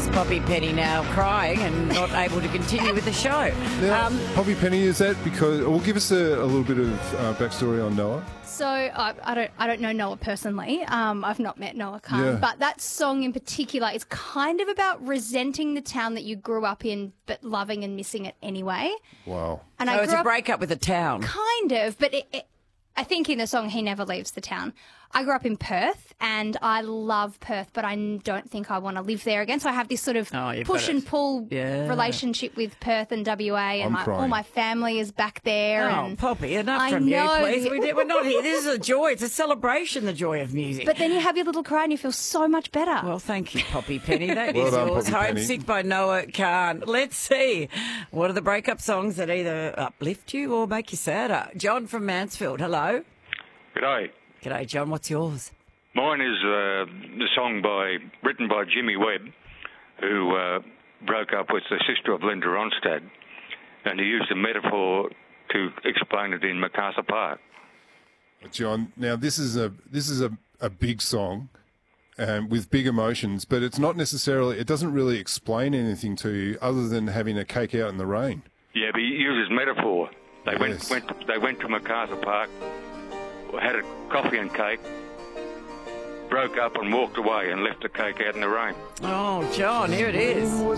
Poppy Penny now crying and not able to continue with the show. Now, Poppy Penny, is that because... Well, give us a little bit of backstory on Noah. So I don't know Noah personally. I've not met Noah Khan, Yeah. but that song in particular is kind of about resenting the town that you grew up in, but loving and missing it anyway. Wow. And So I it's grew a up breakup with the town. kind of, but I think in the song he never leaves the town. I grew up in Perth and I love Perth, but I don't think I want to live there again. So I have this sort of you've push got and it. relationship Yeah. relationship with Perth and WA, and I'm crying. all my family is back there. Oh, and Poppy, enough I from know. you, please. We're not here. This is a joy. It's a celebration, the joy of music. But then you have your little cry and you feel so much better. Well, thank you, Poppy Penny. That Well is done, yours. Poppy Penny. Homesick by Noah Khan. Let's see. What are the breakup songs that either uplift you or make you sadder? John from Mansfield, hello. G'day. G'day, John. What's yours? Mine is the song written by Jimmy Webb, who broke up with the sister of Linda Ronstadt, and he used a metaphor to explain it in Macarthur Park. John, now this is a big song with big emotions, but it's not necessarily... It doesn't really explain anything to you other than having a cake out in the rain. Yeah, but he uses metaphor. They Yes. went to Macarthur Park, had a coffee and cake, broke up and walked away and left the cake out in the rain. Oh, John, here it is.